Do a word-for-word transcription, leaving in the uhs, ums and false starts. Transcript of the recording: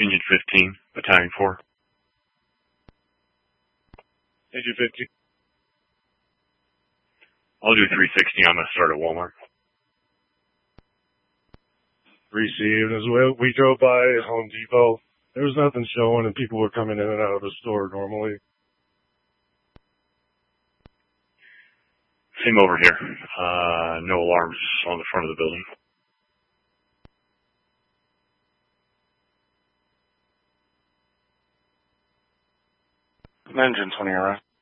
Engine fifteen, Battalion four. Engine fifteen. I'll do three sixty. I'm going to start at Walmart. Received. As well, we drove by Home Depot. There was nothing showing, and people were coming in and out of the store normally. Same over here. Uh, no alarms on the front of the building. Engine twenty, alright.